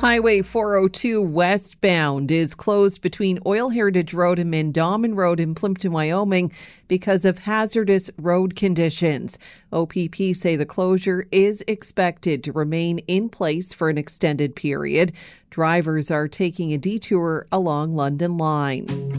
Highway 402 westbound is closed between Oil Heritage Road and Mandamin Road in Plympton, Wyoming because of hazardous road conditions. OPP say the closure is expected to remain in place for an extended period. Drivers are taking a detour along London Line.